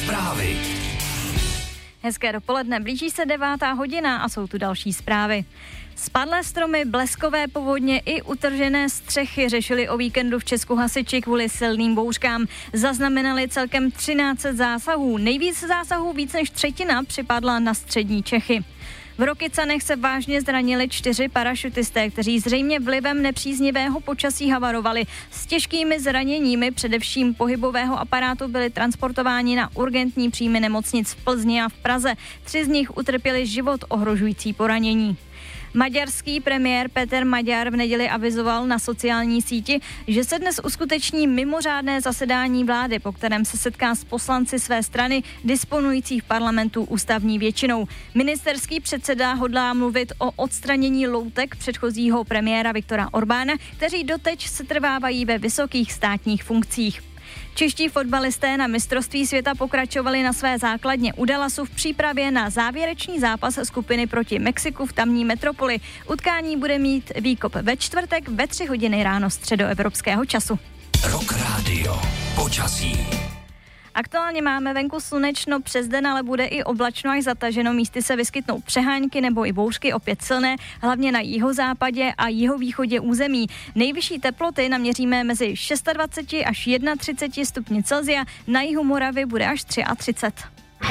Zprávy. Hezké dopoledne, blíží se 9:00 a jsou tu další zprávy. Spadlé stromy, bleskové povodně i utržené střechy řešili o víkendu v Česku hasiči kvůli silným bouřkám. Zaznamenali celkem 1300 zásahů. Nejvíc zásahů, víc než třetina, připadla na střední Čechy. V Rokycanech se vážně zranili 4 parašutisté, kteří zřejmě vlivem nepříznivého počasí havarovali. S těžkými zraněními, především pohybového aparátu, byli transportováni na urgentní příjmy nemocnic v Plzni a v Praze. 3 z nich utrpěli život ohrožující poranění. Maďarský premiér Péter Magyar v neděli avizoval na sociální síti, že se dnes uskuteční mimořádné zasedání vlády, po kterém se setká s poslanci své strany, disponující v parlamentu ústavní většinou. Ministerský předseda hodlá mluvit o odstranění loutek předchozího premiéra Viktora Orbána, kteří doteď setrvávají ve vysokých státních funkcích. Čeští fotbalisté na mistrovství světa pokračovali na své základně u Dallasu v přípravě na závěrečný zápas skupiny proti Mexiku v tamní metropoli. Utkání bude mít výkop ve čtvrtek ve 3:00 ráno středoevropského času. Rock Radio. Počasí. Aktuálně máme venku slunečno přes den, ale bude i oblačno až zataženo. Místy se vyskytnou přehánky nebo i bouřky, opět silné, hlavně na jihozápadě a jihovýchodě území. Nejvyšší teploty naměříme mezi 26 až 31 stupni Celsia, na jihu Moravy bude až 33.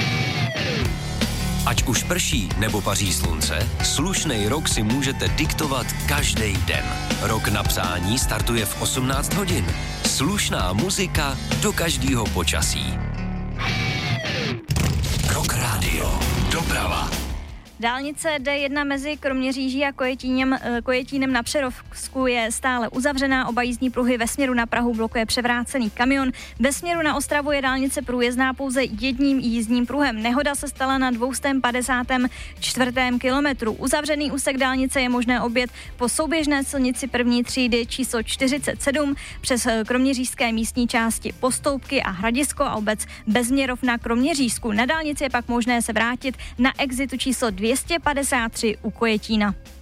Ať už prší nebo paří slunce, slušnej rok si můžete diktovat každý den. Rok na psání startuje v 18 hodin. Slušná muzika do každého počasí. Rock Radio. Doprava. Dálnice D1 mezi Kroměříží a Kojetínem na Přerovsku je stále uzavřená. Oba jízdní pruhy ve směru na Prahu blokuje převrácený kamion. Ve směru na Ostravu je dálnice průjezdná pouze jedním jízdním pruhem. Nehoda se stala na 254. kilometru. Uzavřený úsek dálnice je možné objet po souběžné silnici první třídy číslo 47 přes kroměřížské místní části Postoupky a Hradisko a obec Bezměrov na Kroměřížsku. Na dálnici je pak možné se vrátit na exitu číslo 253 u Kojetína.